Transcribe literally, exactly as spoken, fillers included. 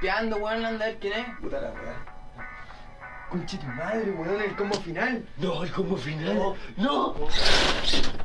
espiando, weón, anda a ver quién es. Puta la weá. Conche tu madre, weón, el combo final. No, el combo final. No. No.